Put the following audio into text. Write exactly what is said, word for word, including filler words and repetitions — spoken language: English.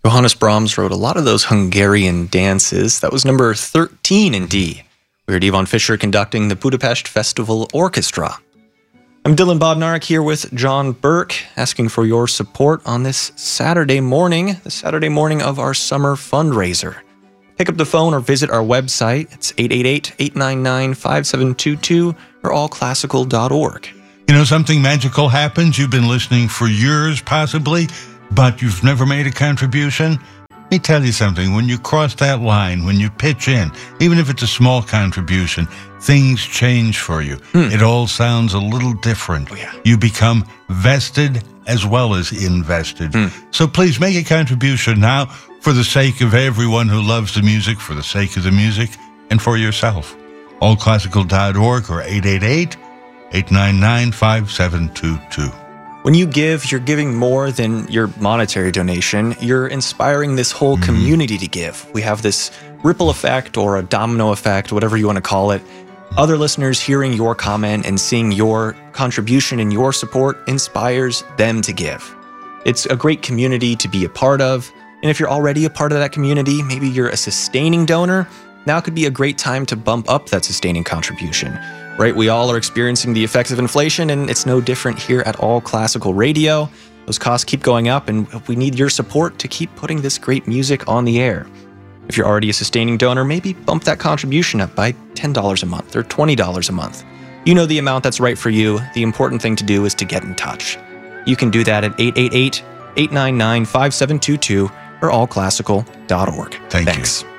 Johannes Brahms wrote a lot of those Hungarian dances. That was number thirteen in D. We heard Yvonne Fischer conducting the Budapest Festival Orchestra. I'm Dylan Bodnar here with John Burke, asking for your support on this Saturday morning, the Saturday morning of our summer fundraiser. Pick up the phone or visit our website. It's eight eight eight, eight nine nine, five seven two two or all classical dot org. You know, something magical happens. You've been listening for years, possibly, but you've never made a contribution. Let me tell you something. When you cross that line, when you pitch in, even if it's a small contribution, things change for you. Hmm. It all sounds a little different. Oh, yeah. You become vested as well as invested. Hmm. So please make a contribution now for the sake of everyone who loves the music, for the sake of the music, and for yourself. all classical dot org or eight eight eight, eight nine nine, five seven two two. When you give, you're giving more than your monetary donation. You're inspiring this whole community to give. We have this ripple effect or a domino effect, whatever you want to call it. Other listeners hearing your comment and seeing your contribution and your support inspires them to give. It's a great community to be a part of. And if you're already a part of that community, maybe you're a sustaining donor, now could be a great time to bump up that sustaining contribution. Right, we all are experiencing the effects of inflation, and it's no different here at All Classical Radio. Those costs keep going up, and we need your support to keep putting this great music on the air. If you're already a sustaining donor, maybe bump that contribution up by ten dollars a month or twenty dollars a month. You know the amount that's right for you. The important thing to do is to get in touch. You can do that at eight eight eight, eight nine nine, five seven two two or all classical dot org. Thank Thanks. you.